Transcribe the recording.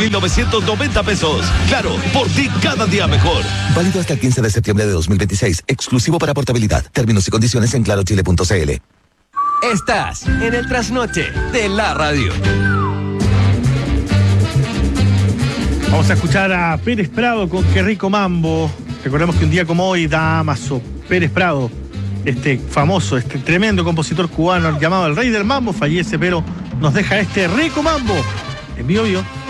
14,990 pesos. Claro, por ti cada día mejor. Válido hasta el 15 de septiembre de 2026. Exclusivo para portabilidad. Términos y condiciones en clarochile.cl. Estás en el trasnoche de la radio. Vamos a escuchar a Pérez Prado con Qué rico mambo. Recordemos que un día como hoy, Damaso Pérez Prado, este famoso, este tremendo compositor cubano llamado el Rey del Mambo, fallece, pero nos deja este rico mambo en Bio Bio.